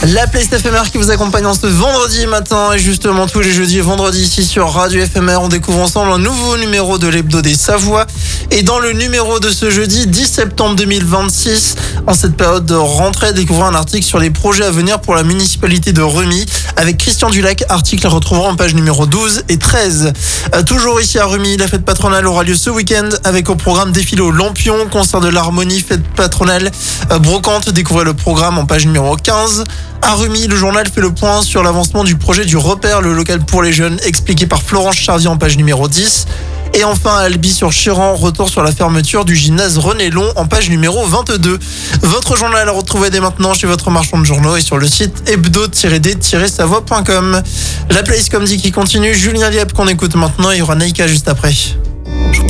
La playlist éphémère qui vous accompagne en ce vendredi matin et justement tous les jeudis et vendredis ici sur Radio éphémère. On découvre ensemble un nouveau numéro de l'Hebdo des Savoies. Et dans le numéro de ce jeudi 10 septembre 2026, en cette période de rentrée, découvrez un article sur les projets à venir pour la municipalité de Remy avec Christian Dulac. Article à retrouver en page numéro 12 et 13. Toujours ici à Remy, la fête patronale aura lieu ce week-end avec au programme défilé au Lampion, concert de l'harmonie, fête patronale brocante. Découvrez le programme en page numéro 15. À Remy, le journal fait le point sur l'avancement du projet du repère, le local pour les jeunes, expliqué par Florence Charvier en page numéro 10. Et enfin, à Albi-sur-Chiran, retour sur la fermeture du gymnase René Long en page numéro 22. Votre journal à retrouver dès maintenant chez votre marchand de journaux et sur le site hebdo-d-savoie.com. La playlist comme dit qui continue, Julien Liep qu'on écoute maintenant, il y aura Naïka juste après.